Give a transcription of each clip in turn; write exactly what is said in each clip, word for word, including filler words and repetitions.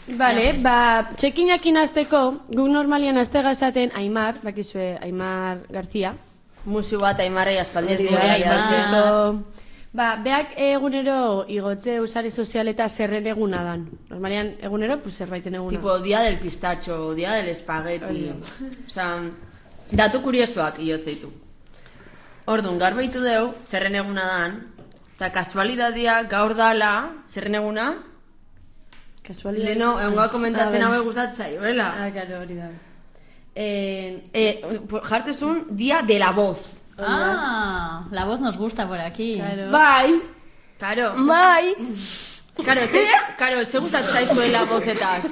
Bale, ba, txekinakin azteko, guk normalian aztega esaten Aimar, bakizue, Aimar Garzia. Musu bat Aimarrei aspaldi ez dira. Ba, beak egunero igotze usare sozialeta zerren eguna dan. Normalian egunero, pues zerbaiten eguna. Tipo, dia del pistacho, dia del espagueti. Osa, datu kuriosoak iotzeitu. Orduan, garbaitu deu, zerren eguna dan, eta kasualidadia gaur dala, zerren eguna, Kasualidadia. Leno, egun gau komentatzen hau gustatzai, horrela? Ah, claro, hori da. Eh, eh, jartezun, dia de la voz. Ah, la voz nos gusta por aquí. Claro. Bai. Claro. Bai. Claro, ze, claro, ze gustatzaizuela la vozetaz.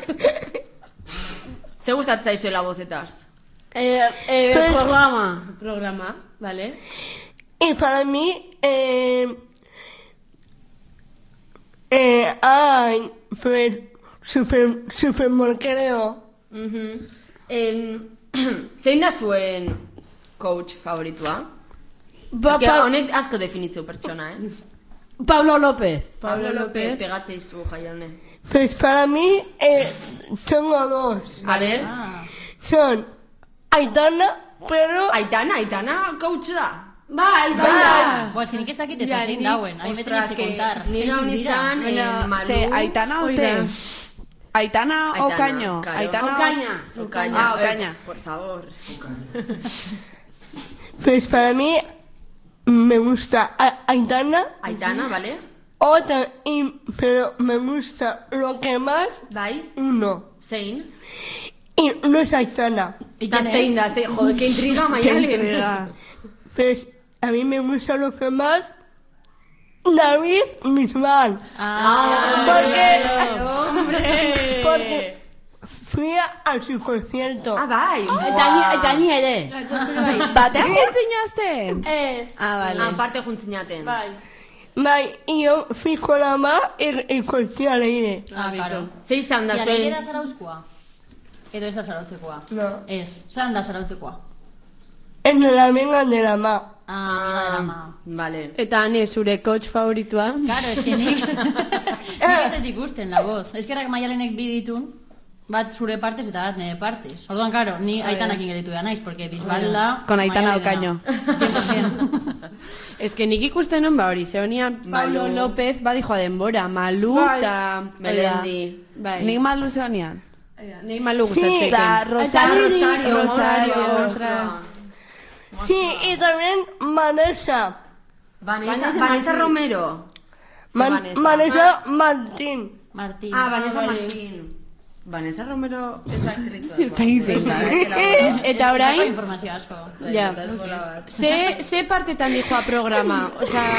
Ze gustatzaizuela la vozetaz. Eh, eh, Pues- programa. Programa, vale. Y para mí, eh, eh, hay pues, super, super creo. Mhm. Eh, zein da zuen coach favoritua? Ba, Que pa, honek asko definitzeu pertsona, eh? Pablo López. Pablo López pegatzeizu jaione. Pues para mí, eh, tengo dos. A ver, Ah. Son Aitana, pero... Aitana, Aitana coach da. Bai, bai. Buah, es que nik ez dakit ez Ja, da zein ni- dauen. Ahí me tenéis que contar. Ni Zeintzuk dira? gaunitzan, eh, Malu. Se, Aitana Hoi Ote. da. Aitana Aitana, Ocaño. claro. Aitana Ocaña. Ocaña. Ah, eh, Ocaña. por favor. Pues para mí, me gusta A- Aitana, Aitana, ¿vale? otra, y, pero me gusta lo que más, Bai, uno. zein. Y no es Aitana. ¿Y Da quién zein es? da, zein, joder, que intriga, Mayalen. Pues a mí me gusta lo que más, David Bisbal. Ah, Porque, ¡Hombre! porque fui a, a su concierto. Ah, bai. Aitani ere. ¿Batean enseñaste? Ez. Ah, vale. Aparte juntzinaten. Bai. Bai, y yo fui con la mamá y, y conocí a Leire. Ah, claro. Ze izan da Ja, zuen... nire da zarauzkoa? Edo ez da zarautzekoa? No. Ez, zelan da zarautzekoa? En la amiga de la mamá. Ah, amiga de la ma. Vale. Eta ane zure coach favoritua. Claro, es que nik... nik ez dut ikusten, la voz. Ez que Maialenek bi ditun, bat zure partez eta bat nire partez. Orduan, claro, ni Aitanakin geritu da naiz, porque Bisbal da... Con Aitana Maialena. Ocaño. cien por cien. Ez que nik ikusten non ba hori, ze honian Pablo Malu. López badijoa denbora, Malu Bai. eta... Melendi. Bai. Nik malu zeonian. Nei Malu Sí, gustatzeken. Da Rosario. Rosario, Rosario, ostras. ostras. Sí, y también Vanessa. Vanessa, Vanessa Vanessa Martín. Romero. Ze Man- Vanessa. Vanessa Martín. Martín. Ah, Vanessa vale. Martín. Vanessa Romero ez aktriz. Está diciendo. Eta Dago orain, informazio asko. ja. Ze, ze partetan dijoa programa? Osea,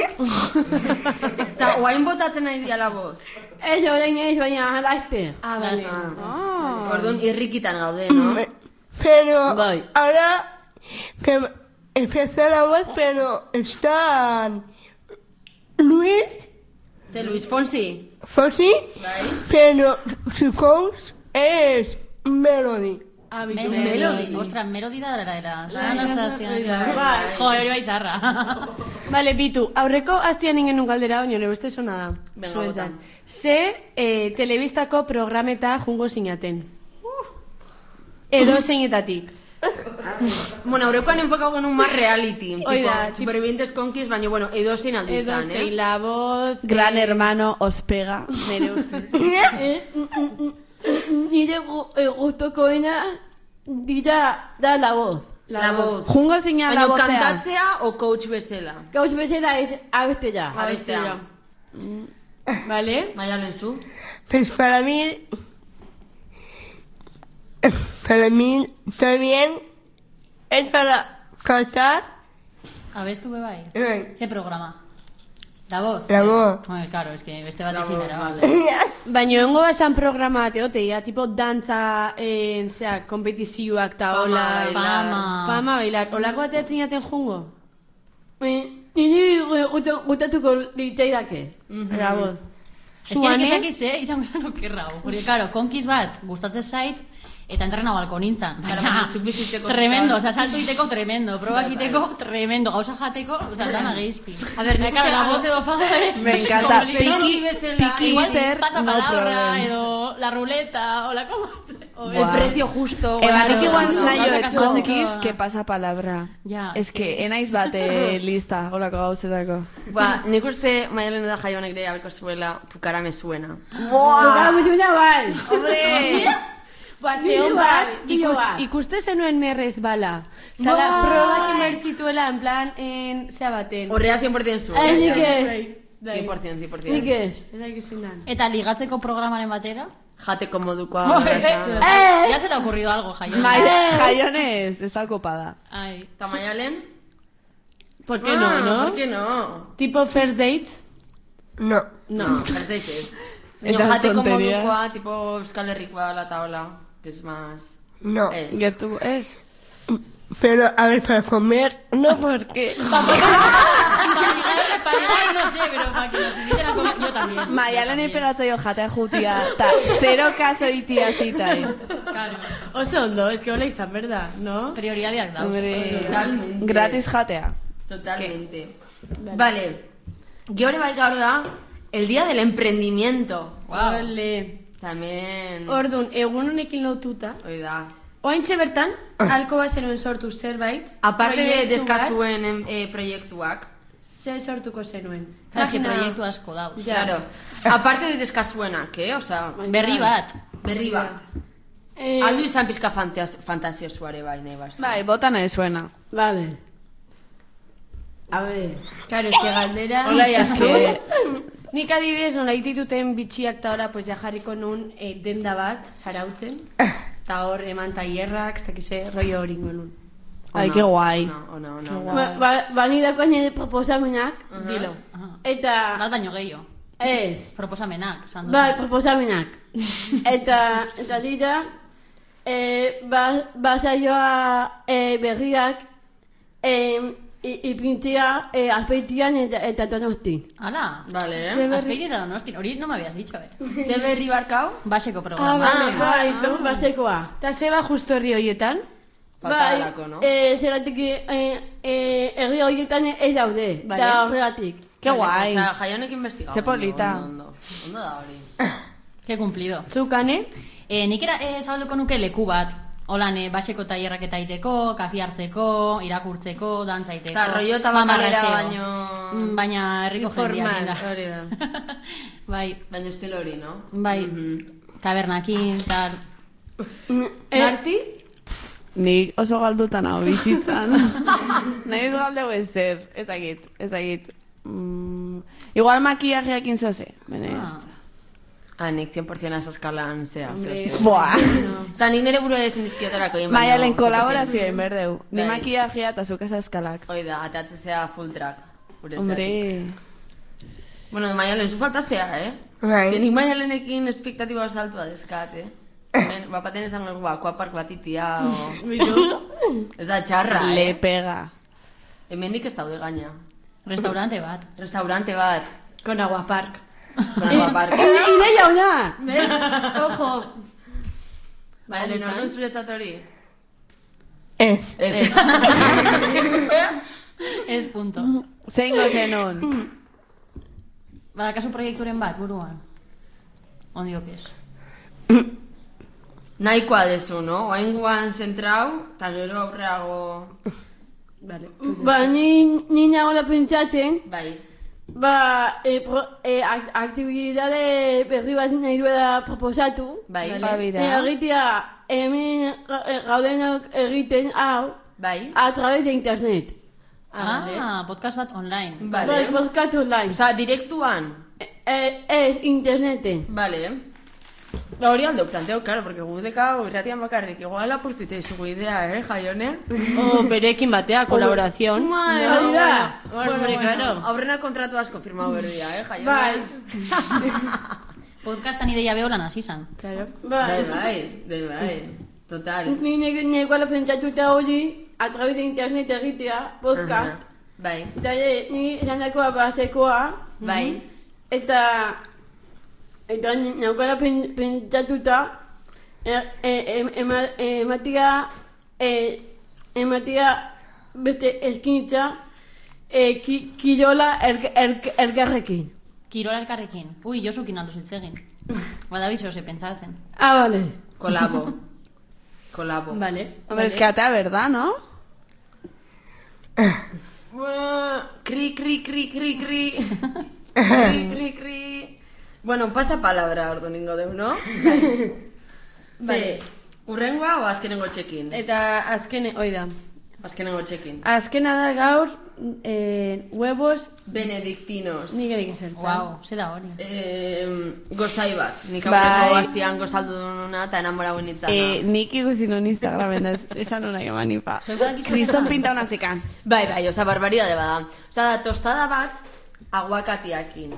Osa, oain botatzen nahi diala voz. ez orain ez, baina laizte. Ah, vale. Ah. Orduan irrikitan gaude, no? Pero Bai. ahora que empecé la voz, pero están Luis, Ze Luis Fonsi. Fossi, Bai. pero su coach es Melody. Ah, Me- bitu. Melody. Ostras, Melody da dara era. Sana Bai. Jo, hori bai zarra. Vale, bitu, aurreko astian ingen un galdera, baina nire beste sona da. Venga, Zuentzat. bota. Ze eh, telebistako programeta jungo sinaten. Edo zeinetatik. Bueno, aurrekoan enfokau genuen más reality. Hoi Tipo, da, tip- supervivientes conquist, baina, bueno, edo zein aldu Edo izan, zein eh? la voz... Gran eh, hermano os pega. Nire ustez. Nire gustokoena dira da la voz. La voz. Jungo zina Baina la vocean. kantatzea o coach bezala? Gauch bezala ez abestera. Abestea. Vale? Maialen zu. Pues para mí, para mí también es para cantar Abestu be bai. eh, Ze programa? La voz. la voz. Bueno, claro, es que beste bat La ezin voz, dara, vale. vale. Baina hongo basan programa bat egotea, tipo dantza, en, zera, kompetizioak ta Fama, hola... bailar. Fama. Fama, bailar. Olako bat etzinaten jungo? Niri gutatuko litzaidake. La voz. Ez que nik ez dakit ze, izango zen okerrau. Porque, claro, konkiz bat gustatzen zait, eta entrena balko nintzen. Baina, Baina, zuk bizitzeko tremendo, zuzan. osea, salto iteko tremendo, probak Bai, bai. iteko tremendo, gauza jateko, osea, dana geizki. A ver, nik Claro, uste la dago- voz edo fade, Me encanta. complicado, Piki- bezala, piki igual Easter, pasa no palabra, problem. edo la ruleta, o la cosa. O El precio justo. Eba, bueno, nik igual no, nahi gauza joet kasuatzeko. konkiz, que pasa palabra. Ja, Es que, enaiz bate lista, holako gauzetako. Ba, nik uste Maialen da jaio honek ere alko zuela, tu cara me suena. Toka muzuna bai. Hombre! Ba, zeon bat, Bilo ikus, bat. ikuste zenuen merrez bala. Zala, Bai. probak inbertzituela, en plan, en, zea baten. Horrea cien por ciento zuen. Ez nik ez. cien por ciento, cien por Nik ciento. ez. Ez da ikusten dan. Eta ligatzeko programaren batera? Jateko modukoa. Eh, esan. Ez. Ya se le ha ocurrido algo, Jaion. Mai- Jaionez, está ocupada. Ai. Eta Maialen? ¿Por qué no, Ah, no? ¿Por qué no? Tipo first date? No. No, parece que es. Esas Baina jateko tonterías. modukoa, tipo Euskal Herrikoa, la taola, que es más... No. Es. Gertu, ez? Pero, a ver, para comer, no, porque... Para ligar, para ligar no sé, pero para que nos inviten a comer, yo también. Maialen Yo epegatu jo jatea jutia, eta zero kaso itia zitai. también. Claro. Oso ondo, es que hola izan, ¿verdad? ¿No? Prioridadiak dauz. Hombre, Totalmente. gratis jatea. Totalmente. Vale. Gehore bai gaur da, el día del emprendimiento. Wow. Ole. También... Ordun, egun honekin lotuta, Hoi da. oaintxe bertan, alko bat zenuen sortu zerbait, Aparte de proiektu bat, deskazuen em, eh, proiektuak, ze sortuko zenuen. Claro, es que Makina- proiektu asko dauz. Ja. claro. Aparte de deskasuenak, eh? Osea, Berri bat. berri bat. Eh, Aldu izan pizka fantas- fantasiosuare bai, nahi bastu. Bai, bota nahi zuena. Vale. A ver. Claro, es que galdera... Hola, ya Es es que... Nik adibidez, nola dituten bitxiak eta ora, pues ja jarriko nun eh, denda bat, zarautzen, eta hor eman tailerrak, ez dakize, rollo hori nun. Ai, que guai. No, ona, ona, ona. Ba, ba, bani dako nire proposamenak, Dilo. Aha. eta... Bat baino gehiago. Ez. Proposamenak, esan duzu. Bai, proposamenak. Eta, eta dira, e, ba, bazaioa e, berriak e, ipintzea e, azpeitian eta, eta donosti. Hala. Vale, eh? Azpeiti eta Donostin, hori no me habías dicho, eh. Ze berri barkau? Baseko Ah, programa. vale. Bai, ah. basekoa. Eta zeba justo herri horietan? Faltadalako, no? e, zeratik e, e, herri horietan ez daude, Vale. eta horregatik. Que guai. Osea, jaionek investigau. Ze polita. Ondo, ondo, ondo da hori. Qué cumplido. Zukane? Eh, nik era, eh, zabalduko nuke leku bat. Holan, eh, baseko tailerrak eta iteko, kafi hartzeko, irakurtzeko, dantza iteko. Osa, rollo tabakarrera mamarratxeo. baino... Mm, Baina herriko jendeak Informal, inda. hori da. Bai, Baina estilo hori, no? bai, Mhm. tabernakin, tal. E, Marti? Nik oso galdutan hau bizitzan. Nahi ez galdeu ezer, ez dakit, ez dakit. Mm, igual makillajeakin zoze, bene ez. Ah. Ah, nik cien por ciento a esa eskalan zea, zeo, zeo. Buah. Osa, nik nire burua ezin dizkiotarako egin Maialen kolaborazio egin berdeu. Ni Bai. makillajea eta zuk eskalak. Hoi da, atatzea full track. Gure zeatik. Hombre. Bueno, Maialen, zu faltazea, eh? Bai. Ze nik Maialenekin espektatiba saltua deskat, eh? Hemen, Bapaten esango egu, akuapark bat itia, o... Ez da txarra, Le eh? pega. Hemendik ez daude gaina. Restaurante bat. Restaurante bat. Con Aguapark. Con aguapark. Ine, ine jauna! ¿Ves? Ojo. Maialen, orduan zuretzat hori? Ez. Ez. Ez punto. Zeingo zenun. Badakazu proiekturen bat, buruan. Ondiok ez. Nahikoa dezu, no? Oainguan zentrau, eta gero aurreago... Vale. Ba, ni, ni nagoela pentsatzen, Bai. ba, e, pro, e, ak aktibitate berri bat nahi duela proposatu. Bai. Ba, E, bira. egitea, hemen ga- e, gaudenok egiten hau, Bai. a través de internet. Ah, podcast bat online. Bai, Vale. podcast online. Osa, direktuan. E, ez, interneten. Vale. Ba, hori aldeu planteo, claro, porque gu dekau irratian bakarrik, igual apurtuite izugu idea, eh, jaione? O berekin batea, colaboración. Bai, Hori da. Bueno, hombre, claro. Aurrena kontratu asko firmau berdia, eh, jaione? Bai, Podcastan ideia beholan hasi zan. Claro. Bai, bai. bai, bai, bai. Total. Ni nagoela pentsatuta hori, a través de internet egitea, podcast. Aha. Bai, Eta e, ni esandakoa basekoa, bai. eta eta nagoela pen, pentsatuta, ematia, ematia beste eskinitza, kirola elkarrekin. Kirola elkarrekin. Ui, Josukin aldo zitzegin. Bada bizo ze pentsatzen. Ah, vale. Kolabo. Kolabo. Vale. Hombre, es que atea verdad, ¿no? Cri, cri, cri, cri, cri. Cri, cri, cri. Bueno, pasa palabra ordu ningo deu, no? Vale. Urrengoa o azkenengo txekin? Eta azken, oida. Azkenengo txekin. Azkena da gaur, eh, huevos Benedictinos. nik erik esertzen. Wow, ze da hori. Eh, gozai bat. Nik Bai. aurreko gaztian gozaldu duna eta enamorago nintzana. Eh, nik ikusi nun Instagramen da, esan una que manipa. Kriston pinta una sekan. Bai, bai, oza, barbaridade bada. Oza, da, tostada bat, aguakatiakin.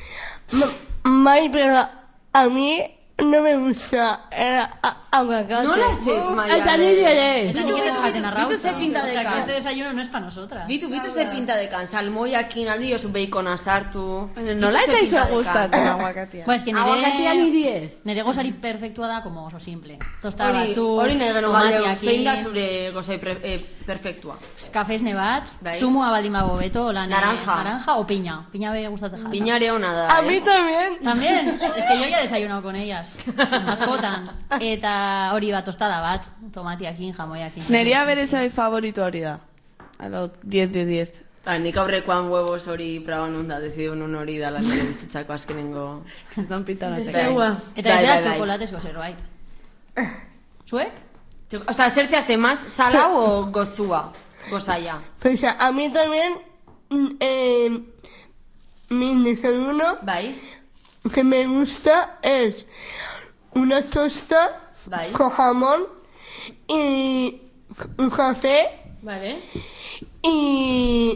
Mai, pero a mí no me gusta el aguacate. Nola ez ez, Maialen? Eta niri ere. Eta nik ez jaten arrauza. Bitu ze pinta O sea, que dekan. este desayuno no es para nosotras. Bitu, bitu ze pinta dekan, salmoiakin aldi oso beikona sartu. Nola Bitu eta ze izo pinta dekan. gustatzen aguakatia. Ba, es que nire... Aguakatea niri ez. Nire gozari perfektua da como oso simple. Tostada Hori, batzuk, hori nahi gero galdeu, tomatiakin, zein da zure gozai pre, eh, perfektua? kafesne bat, Bai. zumua baldin bago beto, lan eh, Naranja. naranja o piña. Piña be gustatzen jata. Piñare ona da, A mí eh? también. También, es que yo ya he desayunado con ellas. Askotan. Eta hori bat tostada bat, tomatiakin, jamoiakin. Nerea bere zai favorito hori da. A lo diez de diez. Ah, nik aurrekoan huevos hori proba nun da, dezidu nun hori da lan nire bizitzako azkenengo... Kriston pinta una sekan. Zeua. Eta Bai, ez da bai, bai. txokolatezko zerbait. Zuek? Txok- O sea, zer txaste, más salau o gozua? Gozaia. Pues a mí también, mm, eh, mi desayuno Bai, que me gusta es una tosta bai. con jamón y un café Vale. y...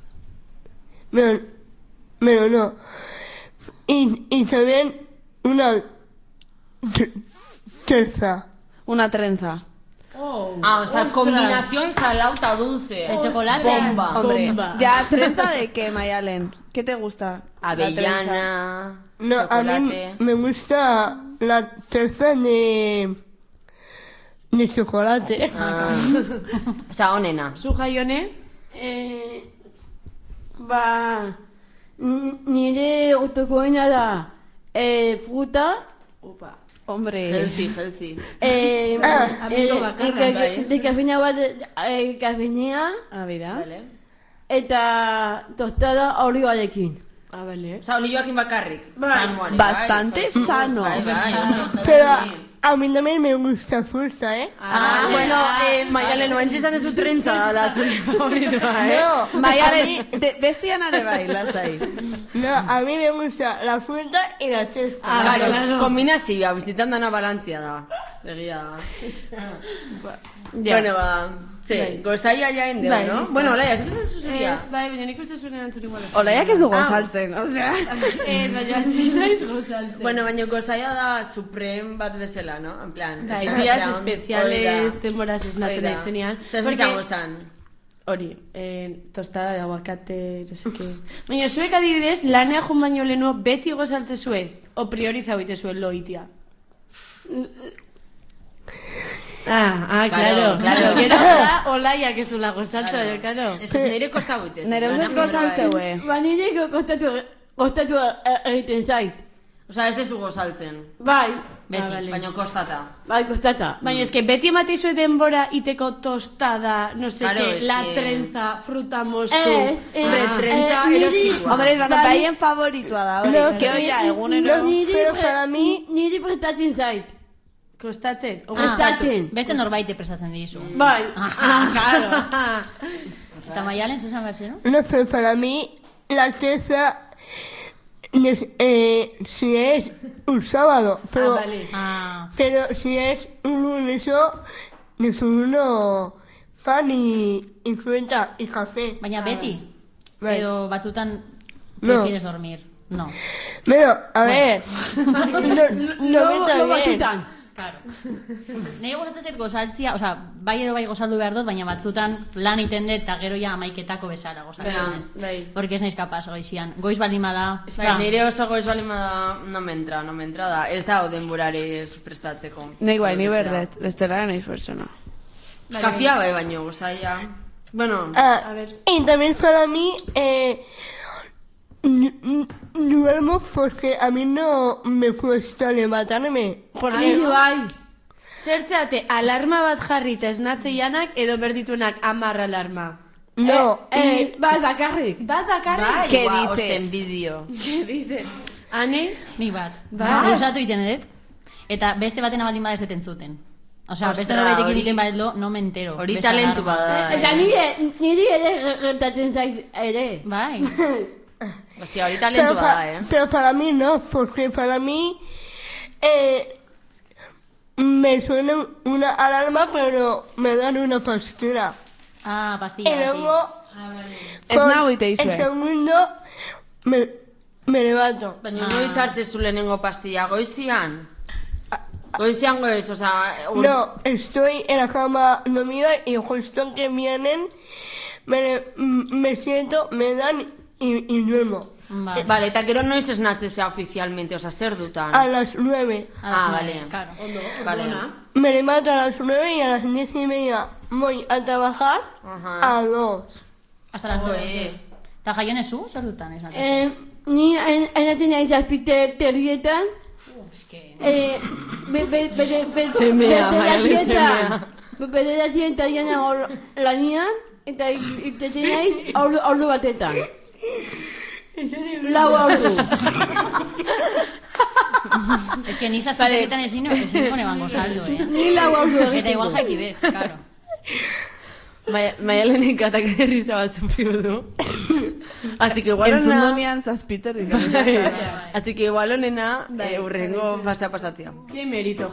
Pero, pero no. Y, y también una t- terza. Una trenza. Oh. Ah, o sea, combinación salao ta dulce. De chocolate. Bomba. Hombre, Bomba. ya, trenza de qué, Mayalen? ¿Qué te gusta? La trenza. Avellana, No, a mí chocolate. me gusta la terza de... de chocolate. Ah. O sea, onena. Zu jaione? Eh, ba, n- nire otokoena da eh, fruta, Opa. Hombre. Healthy, healthy. eh, amigo eh, bakarra, de, bai. de kafeina bat eh, kafeinea Ah, mira. Vale. eta tostada olioarekin. Ah, vale. O sea, olioakin bakarrik. Bai. Sanuare, Bastante bai, sano. Bai, bai, oso Pero healthy. a mí también me gusta fruta, ¿eh? Ah, bueno, eh, Maialen, oantxe esan dezu trentza da zure favoritoa, eh? No, Mayalen, de- bestian are bai, lasai. no, a mí me gusta la fruta y la terza. Ah, claro, kombinazioa, bizitan dana balantzia da. Egia da. Bueno, ba, ze, gozaia ja endeo, Bai, no? listo. Bueno, Olaia, zer bezatzen zuzeria? Ez, bai, baina nik uste zuen erantzun igual. Olaiak ez dugu saltzen, osea. Ez, baina hasi naiz gozaltzen. Bueno, baina gozaia da suprem bat bezala, no? En plan, Bai, ez da- días zean, especiales, hori da. temporas esnatzen Hori da. naizenean. Zer Porque- izango zan? Hori, eh, tostada de aguacate, no sé qué. Baina zuek adibidez, lanea jun baino lehenu beti gozaltze zue, o priorizau ite zuen loitia. Ah, ah, Claro, claro, claro. Gero da, olaiak ez dula gozaltze, Claro. claro. Ez ez nire kosta guitez. Nere uzez gozaltzeue. Ba, nire kostatu, kostatu eh, egiten zait. Osa, ez dezu gozaltzen. Bai, Beti, Ah, vale. baina kostata. bai, kostata. Baina eske beti emate zue denbora iteko tostada, no sé Claro, qué, es la que- trenza, fruta mostu. Eh, eh, Hombre, Ah. trentza eh, niri- eroskikoa. Hombre, baina Bai. baien favoritua da, hori. No, Gero ja, egunero. no, niri, Pero pre- para mí- niri prestatzen zait. Kostatzen? O Ah, Prestatzen. beste norbaite prestatzen dizu. Bai. Ah, claro. Eta Maialen zesan behar zero? No, pero para mí la terza es, eh, si es un sábado, pero, Ah, vale. Ah, pero si es un lunes o desayuno pan y, y fruta y café. baina beti? Bai. Edo batzutan No. prefieres dormir? No. Bueno, a ver, no, no, Lo- está lo bien. batutan. Claro. Nei gustatzen zait gozaltzia, osea, bai edo bai gozaldu behar dut, baina batzutan lan iten dut eta gero ja amaiketako bezala gozatzen dut. Bai. Porque ez naiz kapaz goizian. Goiz baldin bada. Bai, nire oso goiz balima da, no me entra, no me entra da. Ez da denborarez prestatzeko. Nei bai, ni berdet, bestela naiz persona. Kafia bai baino, gozaia. Bueno, Ah, A ver. y también para mí, eh, n- n- duermo porque a mí no me cuesta levantarme. Porque Ai, bai. Zertzeate, alarma bat jarri eta esnatzeianak edo berditunak hamar alarma. no, Eh, bai, bakarrik. Bat bakarrik? bai, ¿Qué guau, dices? zen bideo. ¿Qué dices? Ane? Nik bat. Bai. Usatu iten dut. Eta beste batena baldin bada ez dut entzuten. Osea, beste Ostra, norbaitek hori- egiten badlo, no me entero. Hori Beste talentu alarma. bada. Eta eh. nire, niri ere gertatzen zaiz ere. Bai. Hostia, hori talentu pero, bada, pa- eh. pero para mí no, porque para mí eh, me suena una alarma, pero me dan una factura. Ah, Y pastilla. luego, Ez con nago ite el izue. segundo, me, me levanto. Baina Ah. noiz arte zu lehenengo pastilla, goizian? Goizian goiz, osea... un- No, estoy en la cama dormida y justo que vienen, me, me siento, me dan y, y duermo. Vale. Vale, eta gero noiz esnatzezea oficialmente, osea, zer dutan? A las nueve. A las Ah, nueve, vale. Claro. Vale. Me levanto a las nueve y a las diez y media voy a trabajar Ajá. a dos. Hasta las dos. Joe. Eta jaionezu, zu, zer dutan ez natezu? Eh, ni enatzen naiz azpiter terrietan, Es que... eh, be- be- be- be- Semea, Maialen, bederatzietan, semea. be- bederatzietan eta diana hor lanian, eta irtetzen naiz ordu, ordu batetan. Lau ordu. Es que ni zazpiteketan ezin ezin kone bango saldo, eh? Ni lau ordu Eta egiteko. igual jaiki bez, claro. Maialenek atak erriza bat sufriu du. Así que igual Entzun honena... donian zazpiter. Así que igual honena, eh, urrengo fasea pasatia. Qué mérito.